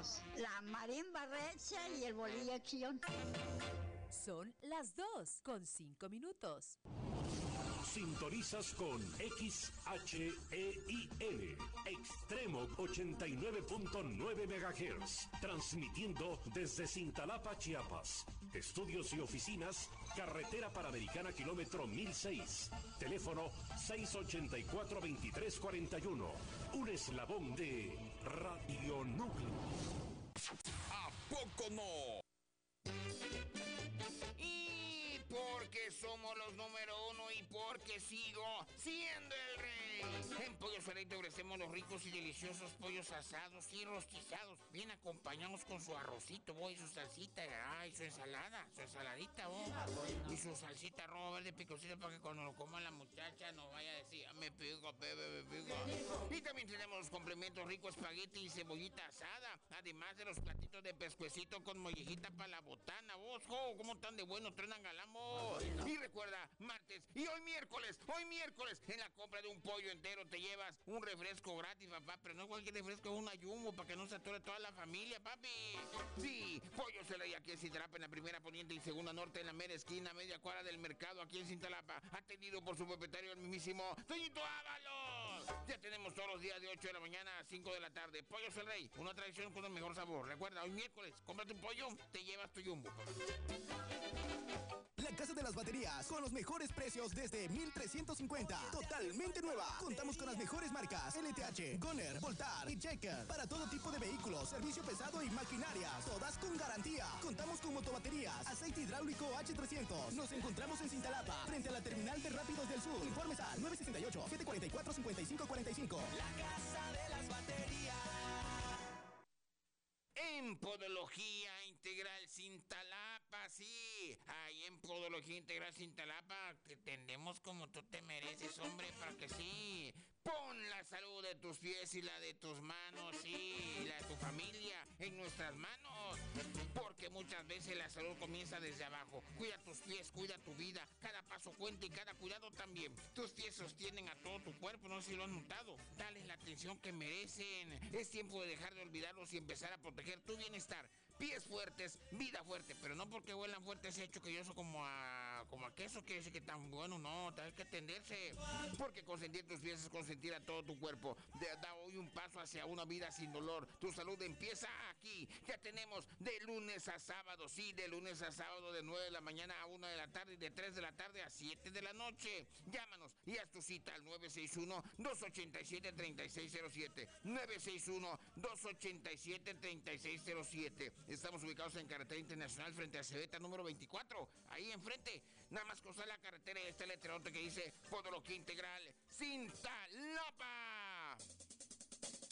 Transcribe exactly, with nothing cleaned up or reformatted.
tenemos la marimba recha y el bolillo chillón. Son las dos con cinco minutos. Sintonizas con X H E I N, Extremo ochenta y nueve punto nueve megahertz, transmitiendo desde Cintalapa, Chiapas. Estudios y oficinas, Carretera Panamericana, kilómetro mil seis. Teléfono seis ochenta y cuatro, veintitrés cuarenta y uno. Un eslabón de Radio Núcleo. ¿A poco no? Porque somos los número uno y porque sigo siendo el rey. En Pollos Ferrey te ofrecemos los ricos y deliciosos pollos asados y rostizados, bien acompañados con su arrocito, boy, y su salsita, ay, su ensalada, su ensaladita, boy, y su salsita roja verde picosita para que cuando lo coma la muchacha no vaya a decir, me pico, bebé, me pico. Y también tenemos los complementos ricos, espagueti y cebollita asada, además de los platitos de pescuecito con mollejita para la botana, vos, oh, cómo tan de bueno trenan galamo. Y recuerda, martes y hoy miércoles, hoy miércoles, en la compra de un pollo entero te llevas un refresco gratis, papá, pero no cualquier refresco, es una Jumbo para que no se atore toda la familia, papi. Sí, Pollos Ferrey aquí en Cintalapa, en la primera poniente y segunda norte, en la mera esquina, media cuadra del mercado, aquí en Cintalapa, atendido por su propietario, el mismísimo Toñito Ábalos. Ya tenemos todos los días de ocho de la mañana a cinco de la tarde. Pollos Ferrey, una tradición con el mejor sabor. Recuerda, hoy miércoles, cómprate un pollo, te llevas tu Jumbo, papá. La Casa de las Baterías, con los mejores precios desde mil trescientos cincuenta. Totalmente nueva. Contamos con las mejores marcas L T H, Goner, Voltar y Checker. Para todo tipo de vehículos, servicio pesado y maquinarias. Todas con garantía. Contamos con motobaterías, aceite hidráulico H trescientos. Nos encontramos en Cintalapa, frente a la terminal de Rápidos del Sur. Informes al nueve seis ocho, siete cuatro cuatro, cinco cinco cuatro cinco. La Casa de las Baterías. En Podología Integral Cintalapa, sí. Ahí en Podología Integral Cintalapa te tendemos como tú te mereces, hombre, para que sí. Pon la salud de tus pies y la de tus manos, sí, y la de tu familia en nuestras manos. Porque muchas veces la salud comienza desde abajo. Cuida tus pies, cuida tu vida. Cada paso cuenta y cada cuidado también. Tus pies sostienen a todo tu cuerpo, no sé si lo has notado. Dale la atención que merecen. Es tiempo de dejar de olvidarlos y empezar a proteger tu bienestar. Pies fuertes, vida fuerte. Pero no porque huelan fuerte ese hecho que yo soy como a, como a queso, que dice que tan bueno, no. Hay que atenderse. Porque consentir tus pies es consentir a todo tu cuerpo. De, da hoy un paso hacia una vida sin dolor. Tu salud empieza aquí. Ya tenemos de lunes a sábado, sí, de lunes a sábado, de nueve de la mañana a una de la tarde y de tres de la tarde a siete de la noche. Llámanos y haz tu cita al nueve seis uno, dos ocho siete, tres seis cero siete. nueve seis uno, dos ocho siete, tres seis cero siete. Estamos ubicados en Carretera Internacional frente a Cebeta número veinticuatro. Ahí enfrente, nada más cruzar la carretera y está el letrerote que dice Podología Integral Cintalapa.